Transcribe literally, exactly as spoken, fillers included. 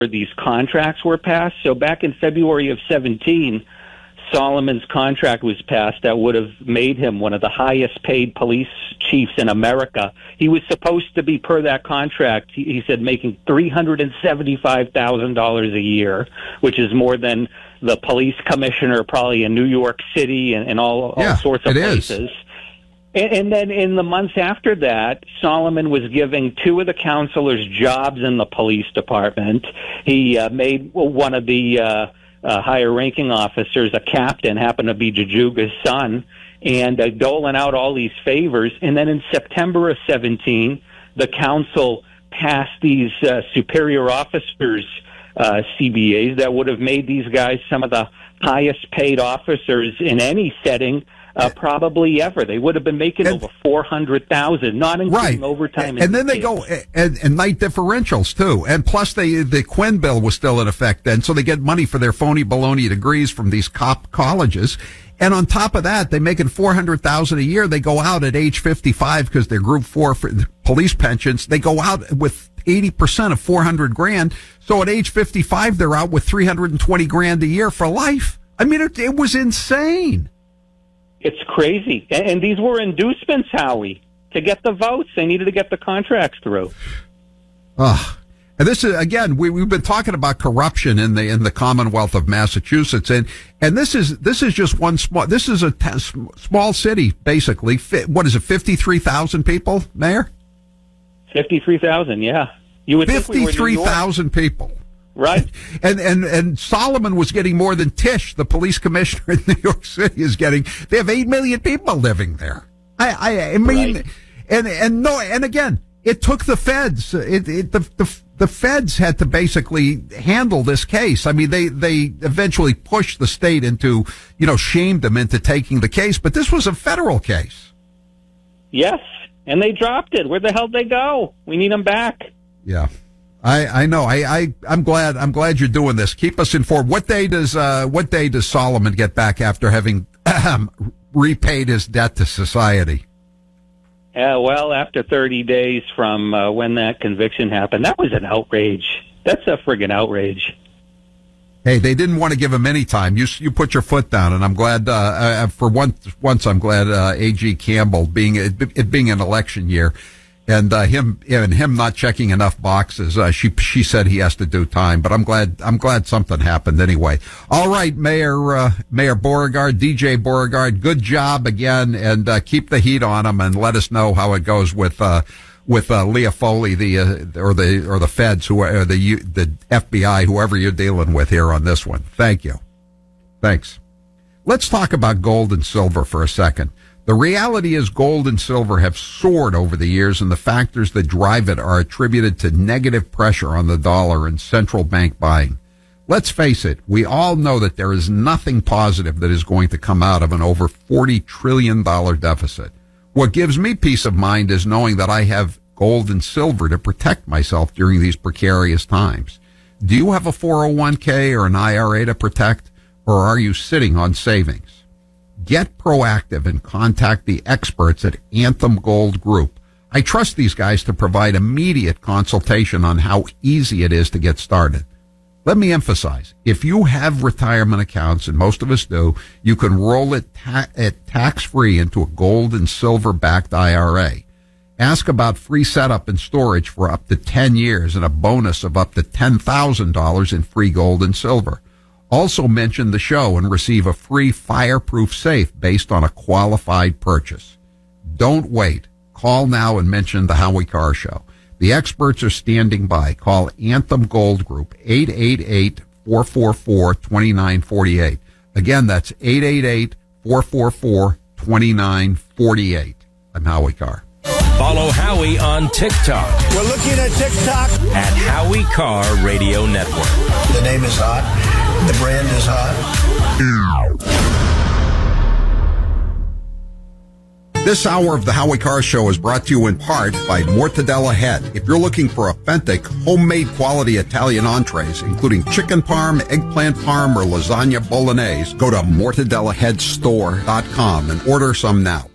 these contracts were passed. So back in February of seventeen, Solomon's contract was passed that would have made him one of the highest paid police chiefs in America. He was supposed to be, per that contract, he, he said, making three hundred seventy-five thousand dollars a year, which is more than the police commissioner probably in New York City and, and all, all yeah, sorts of it places. Is. And, and then in the months after that, Solomon was giving two of the counselors jobs in the police department. He uh, made one of the uh, uh, higher-ranking officers a captain, happened to be Jajuga's son, and uh, doling out all these favors. And then in September of seventeen, the council passed these uh, superior officers uh, C B As that would have made these guys some of the highest-paid officers in any setting Uh, probably ever. They would have been making and, over four hundred thousand, not including right. overtime. And, and then they go and, and night differentials too. And plus, they the Quinn bill was still in effect then, so they get money for their phony baloney degrees from these cop colleges. And on top of that, they're making four hundred thousand a year. They go out at age fifty-five because they're Group Four for police pensions. They go out with eighty percent of four hundred grand. So at age fifty-five, they're out with three hundred twenty grand a year for life. I mean, it, it was insane. It's crazy. And, and these were inducements, Howie, to get the votes. They needed to get the contracts through. Ugh. And this is, again, we, we've been talking about corruption in the in the Commonwealth of Massachusetts, and and this is this is just one small. This is a t- small city, basically. What is it? Fifty-three thousand people, Mayor. Fifty-three thousand, yeah. You would fifty-three thousand people. Right. And, and, and Solomon was getting more than Tisch, the police commissioner in New York City, is getting. They have eight million people living there. I, I, I mean, right. and, and no, and again, it took the feds. It, it, the, the, the feds had to basically handle this case. I mean, they, they eventually pushed the state into, you know, shamed them into taking the case, but this was a federal case. Yes. And they dropped it. Where the hell did they go? We need them back. Yeah. I, I know. I, I, I'm glad, I'm glad you're doing this. Keep us informed. What day does, uh, what day does Solomon get back after having repaid his debt to society? Yeah, well, after thirty days from uh, when that conviction happened. That was an outrage. That's a friggin' outrage. Hey, they didn't want to give him any time. You, you put your foot down, and I'm glad, uh, uh for once, once I'm glad, uh, A G Campbell, being, it, it being an election year, And uh, him and him not checking enough boxes. Uh, she she said he has to do time, but I'm glad I'm glad something happened anyway. All right, Mayor uh, Mayor Beauregard, D J Beauregard, good job again, and uh, keep the heat on him, and let us know how it goes with uh, with uh, Leah Foley, the uh, or the or the feds, who or the the F B I, whoever you're dealing with here on this one. Thank you. Thanks. Let's talk about gold and silver for a second. The reality is gold and silver have soared over the years, and the factors that drive it are attributed to negative pressure on the dollar and central bank buying. Let's face it, we all know that there is nothing positive that is going to come out of an over forty trillion dollars deficit. What gives me peace of mind is knowing that I have gold and silver to protect myself during these precarious times. Do you have a four oh one k or an I R A to protect, or are you sitting on savings? Get proactive and contact the experts at Anthem Gold Group. I trust these guys to provide immediate consultation on how easy it is to get started. Let me emphasize, if you have retirement accounts, and most of us do, you can roll it, ta- it tax-free into a gold and silver-backed I R A. Ask about free setup and storage for up to ten years and a bonus of up to ten thousand dollars in free gold and silver. Also mention the show and receive a free fireproof safe based on a qualified purchase. Don't wait. Call now and mention the Howie Carr Show. The experts are standing by. Call Anthem Gold Group, eight eight eight, four four four, two nine four eight. Again, that's eight eight eight, four four four, two nine four eight. I'm Howie Carr. Follow Howie on TikTok. We're looking at TikTok. At Howie Carr Radio Network. The name is hot. The brand is hot. This hour of the Howie Carr Show is brought to you in part by Mortadella Head. If you're looking for authentic, homemade quality Italian entrees, including chicken parm, eggplant parm, or lasagna bolognese, go to mortadella head store dot com and order some now.